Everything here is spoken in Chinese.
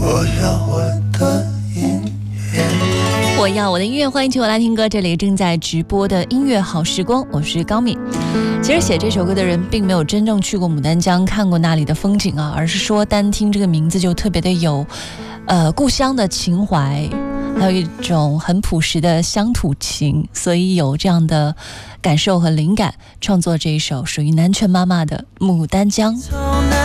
我要我的音乐， 我要我的音乐，欢迎请我来听歌。这里正在直播的音乐好时光，我是高敏。其实写这首歌的人并没有真正去过牡丹江，看过那里的风景啊，而是说单听这个名字就特别的有故乡的情怀，还有一种很朴实的乡土情，所以有这样的感受和灵感，创作这一首属于南拳妈妈的《牡丹江》。